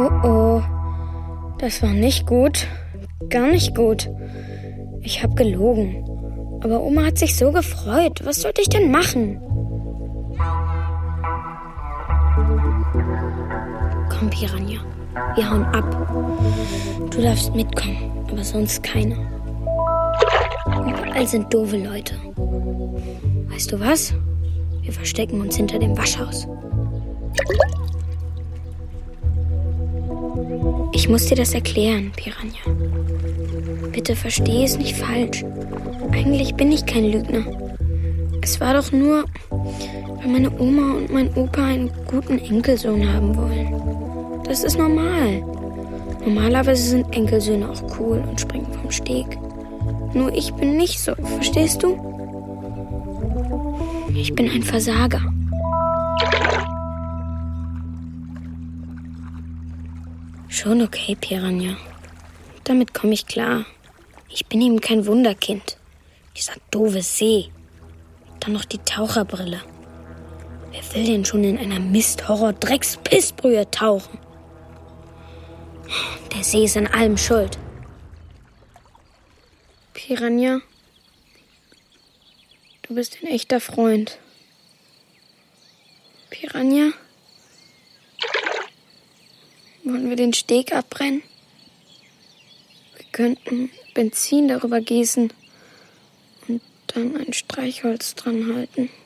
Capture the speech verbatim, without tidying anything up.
Oh oh, das war nicht gut. Gar nicht gut. Ich habe gelogen. Aber Oma hat sich so gefreut. Was sollte ich denn machen? Komm, Piranha, wir hauen ab. Du darfst mitkommen, aber sonst keiner. Überall sind doofe Leute. Weißt du was? Wir verstecken uns hinter dem Waschhaus. Ich muss dir das erklären, Piranha. Bitte versteh es nicht falsch. Eigentlich bin ich kein Lügner. Es war doch nur, weil meine Oma und mein Opa einen guten Enkelsohn haben wollen. Das ist normal. Normalerweise sind Enkelsöhne auch cool und springen vom Steg. Nur ich bin nicht so, verstehst du? Ich bin ein Versager. Schon okay, Piranha. Damit komme ich klar. Ich bin eben kein Wunderkind. Dieser doofe See. Dann noch die Taucherbrille. Wer will denn schon in einer Mist-Horror-Drecks-Pissbrühe tauchen? Der See ist an allem schuld. Piranha, du bist ein echter Freund. Piranha, wollen wir den Steg abbrennen? Wir könnten Benzin darüber gießen und dann ein Streichholz dran halten.